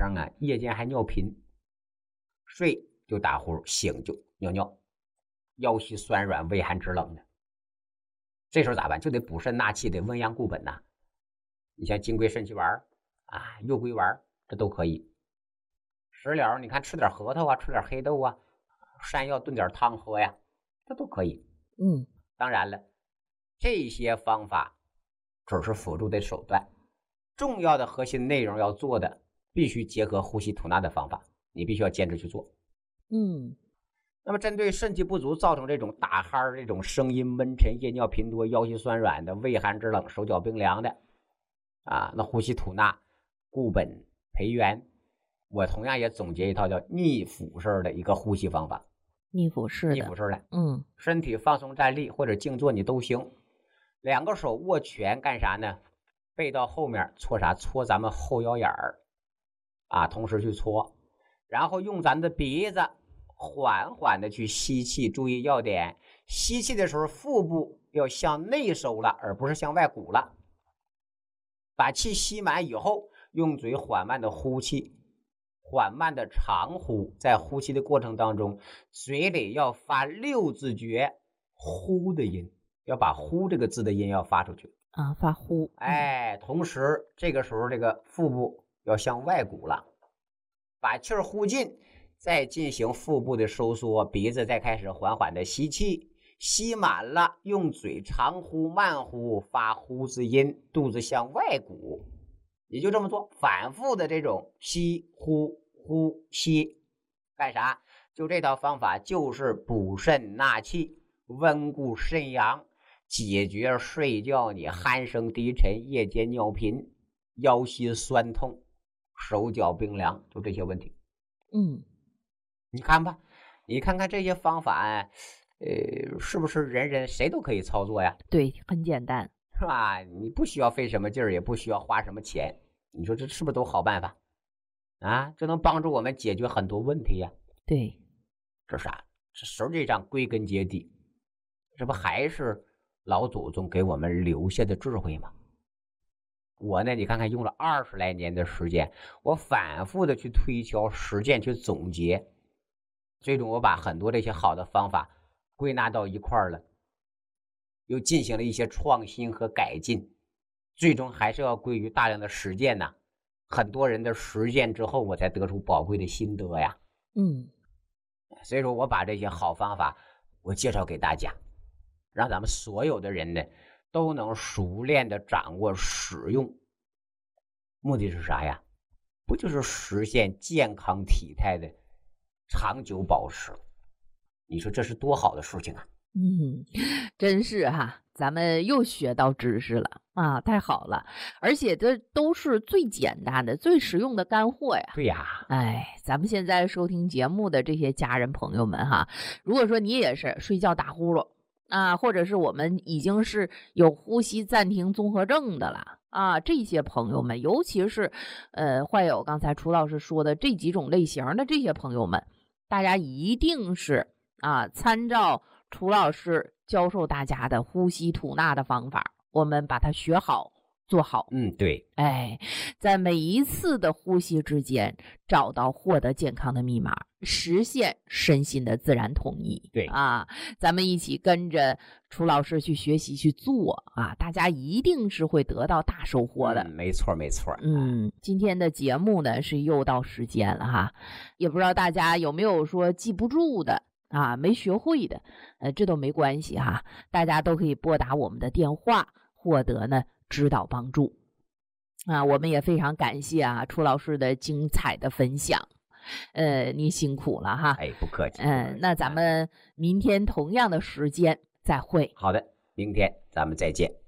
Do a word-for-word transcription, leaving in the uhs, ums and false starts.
上啊，夜间还尿频，睡就打呼，醒就尿尿，腰膝酸软，畏寒肢冷的。这时候咋办？就得补肾纳气，得温阳固本呐、啊。你像金匮肾气丸啊、右归丸，这都可以。食疗，你看吃点核桃啊，吃点黑豆啊，山药炖点汤喝呀，这都可以。 嗯， 当然了，这些方法只是辅助的手段，重要的核心内容要做的，必须结合呼吸吐纳的方法，你必须要坚持去做。 嗯， 那么针对肾气不足造成这种打鼾、这种声音闷沉、夜尿频多、腰膝酸软的、畏寒肢冷、手脚冰凉的啊，那呼吸吐纳、固本培元，我同样也总结一套叫逆腹式的一个呼吸方法。 逆腹式的， 逆腹式的， 嗯， 身体放松站立或者静坐你都行。两个手握拳干啥呢？背到后面搓啥？搓咱们后腰眼儿啊，同时去搓，然后用咱的鼻子缓缓的去吸气。注意要点，吸气的时候腹部要向内收了，而不是向外鼓了。把气吸满以后，用嘴缓慢的呼气，缓慢的长呼。在呼气的过程当中，嘴里要发六字诀呼的音，要把呼这个字的音要发出去啊，发呼。 哎，同时这个时候这个腹部要向外鼓了，把气儿呼进，再进行腹部的收缩，鼻子再开始缓缓的吸气，吸满了，用嘴长呼慢呼，发呼字音，肚子向外鼓。也就这么做，反复的这种吸呼呼吸，干啥？就这套方法就是补肾纳气，温固肾阳，解决睡觉你鼾声低沉、夜间尿频、腰膝酸痛、手脚冰凉，就这些问题。 嗯， 你看吧，你看看这些方法，呃，是不是人人谁都可以操作呀？ 对，很简单。 是吧？你不需要费什么劲儿，也不需要花什么钱，你说这是不是都好办法啊？这能帮助我们解决很多问题呀。 对， 这啥？这实际上归根结底，这不还是老祖宗给我们留下的智慧吗？我呢，你看看用了二十来年的时间，我反复的去推敲、实践、去总结，最终我把很多这些好的方法归纳到一块儿了。又进行了一些创新和改进，最终还是要归于大量的实践呐。很多人的实践之后，我才得出宝贵的心得呀。 嗯， 所以说我把这些好方法我介绍给大家，让咱们所有的人呢都能熟练的掌握使用。目的是啥呀？不就是实现健康体态的长久保持？你说这是多好的事情啊！ 嗯，真是哈，咱们又学到知识了啊，太好了！而且这都是最简单的、最实用的干货呀。 对呀， 哎，咱们现在收听节目的这些家人朋友们哈，如果说你也是睡觉打呼噜啊，或者是我们已经是有呼吸暂停综合症的了啊，这些朋友们，尤其是呃患有刚才楚老师说的这几种类型的这些朋友们，大家一定是啊参照楚老师教授大家的呼吸吐纳的方法，我们把它学好做好。 嗯，对， 哎，在每一次的呼吸之间找到获得健康的密码，实现身心的自然统一。 对啊，咱们一起跟着楚老师去学习去做啊，大家一定是会得到大收获的。 嗯、没错没错。 嗯，今天的节目呢是又到时间了哈，也不知道大家有没有说记不住的啊，没学会的，呃，这都没关系哈，大家都可以拨打我们的电话，获得呢指导帮助。啊，我们也非常感谢啊楚老师的精彩的分享，呃，您辛苦了哈。 哎，不客气。 嗯、呃，那咱们明天同样的时间再会。 好的，明天咱们再见。